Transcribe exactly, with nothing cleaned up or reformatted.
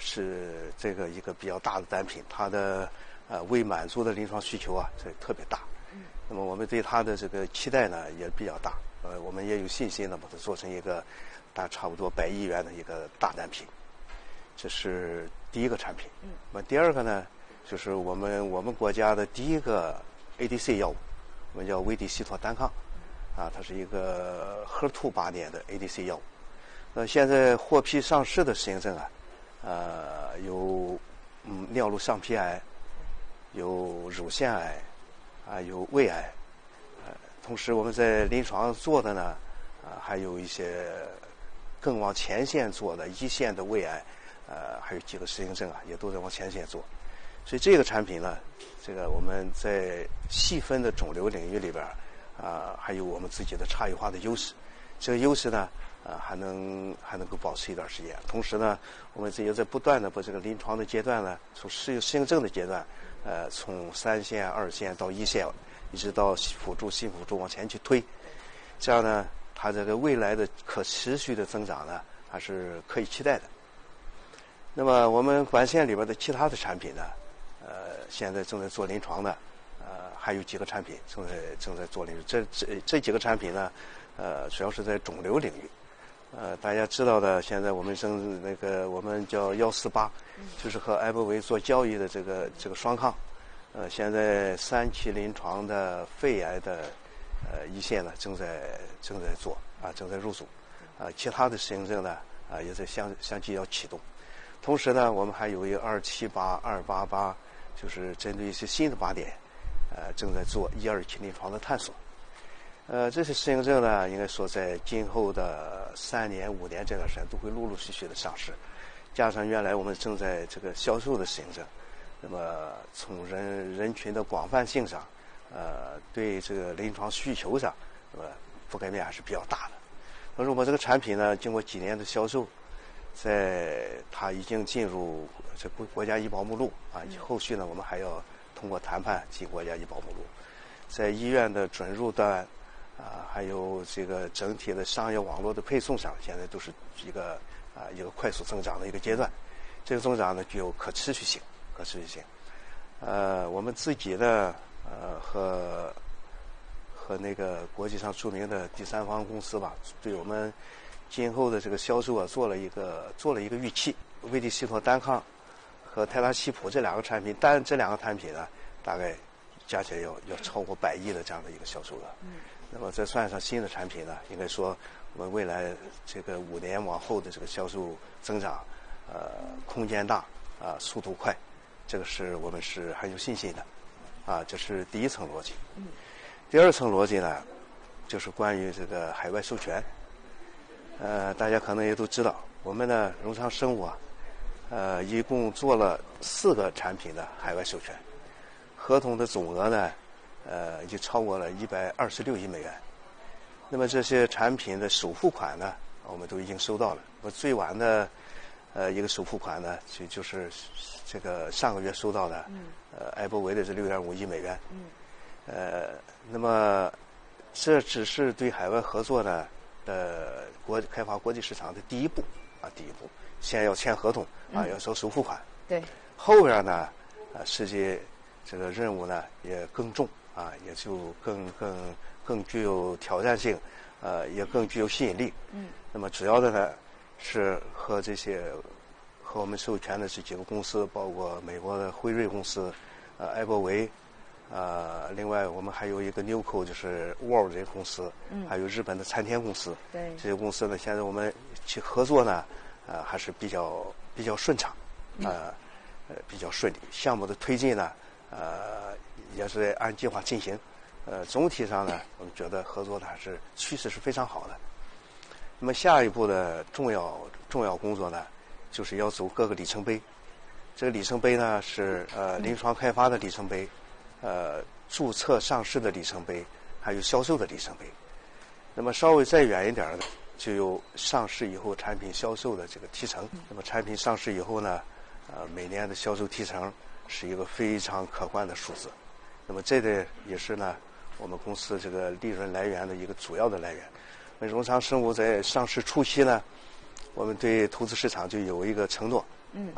是这个一个比较大的单品，它的呃未满足的临床需求啊，这特别大。嗯。那么我们对它的这个期待呢也比较大，呃，我们也有信心呢把它做成一个大差不多百亿元的一个大单品。这是第一个产品。嗯。那么第二个呢，就是我们我们国家的第一个 A D C 药物，我们叫威地西妥单抗。啊，它是一个H E R two 靶点的 A D C 药物。呃，现在获批上市的适应症啊，呃，有嗯尿路上皮癌，有乳腺癌，啊，有胃癌。呃，同时我们在临床做的呢，啊，还有一些更往前线做的一线的胃癌，呃，还有几个适应症啊，也都在往前线做。所以这个产品呢，这个我们在细分的肿瘤领域里边。啊，还有我们自己的差异化的优势，这个优势呢，啊，还能还能够保持一段时间。同时呢，我们也在不断的把这个临床的阶段呢，从适适应症的阶段，呃，从三线、二线到一线，一直到辅助、新辅助往前去推，这样呢，它这个未来的可持续的增长呢，还是可以期待的。那么我们管线里边的其他的产品呢，呃，现在正在做临床的。呃，还有几个产品正在正在做领域，这这这几个产品呢，呃，主要是在肿瘤领域。呃，大家知道的，现在我们正那个我们叫幺四八，就是和艾博维做交易的这个这个双抗。呃，现在三期临床的肺癌的呃一线呢，正在正在做啊，正在入组。啊，其他的适应症呢，啊，也在相相继要启动。同时呢，我们还有一个二七八、二八八，就是针对一些新的靶点。呃，正在做一二期临床的探索。呃，这些适应症呢，应该说在今后的三年、五年这段时间都会陆陆续续的上市。加上原来我们正在这个销售的适应症，那么从人人群的广泛性上，呃，对这个临床需求上，那么覆盖面还是比较大的。那如果这个产品呢，经过几年的销售，在它已经进入这国国家医保目录啊，后续呢，我们还要。通过谈判进国家医保目录，在医院的准入端，啊，还有这个整体的商业网络的配送上，现在都是一个啊一个快速增长的一个阶段。这个增长呢具有可持续性，可持续性。呃，我们自己的呃和和那个国际上著名的第三方公司吧，对我们今后的这个销售啊做了一个做了一个预期。威地西妥单抗。和泰拉西普这两个产品，但这两个产品呢，大概加起来要要超过百亿的这样的一个销售额。嗯。那么再算上新的产品呢，应该说我们未来这个五年往后的这个销售增长，呃，空间大啊、呃，速度快，这个是我们是很有信心的。啊，这是第一层逻辑。嗯。第二层逻辑呢，就是关于这个海外授权。呃，大家可能也都知道，我们呢，荣昌生物啊。呃，一共做了四个产品的海外授权，合同的总额呢，呃，已经超过了一百二十六亿美元。那么这些产品的首付款呢，我们都已经收到了。我最晚的呃一个首付款呢，就就是这个上个月收到的，呃，艾博维的这六点五亿美元。呃，那么这只是对海外合作呢的国开发国际市场的第一步啊，第一步。先要签合同啊，要收首付款。 对。 后边呢，呃，实际这个任务呢也更重啊，也就更更更具有挑战性，呃，也更具有吸引力。嗯。那么主要的呢是和这些和我们授权的这几个公司，包括美国的辉瑞公司，呃，艾博维，呃，另外我们还有一个 Newco 就是 World 这个公司，嗯，还有日本的参天公司。 对。 这些公司呢，现在我们去合作呢。呃，还是比较比较顺畅，呃，呃，比较顺利。项目的推进呢，呃，也是按计划进行。呃，总体上呢，我们觉得合作的还是趋势是非常好的。那么下一步的重要重要工作呢，就是要走各个里程碑。这个里程碑呢是呃临床开发的里程碑，呃注册上市的里程碑，还有销售的里程碑。那么稍微再远一点的。就有上市以后产品销售的这个提成。那么产品上市以后呢，呃，每年的销售提成是一个非常可观的数字。那么这个也是呢，我们公司这个利润来源的一个主要的来源。那荣昌生物在上市初期呢，我们对投资市场就有一个承诺。嗯。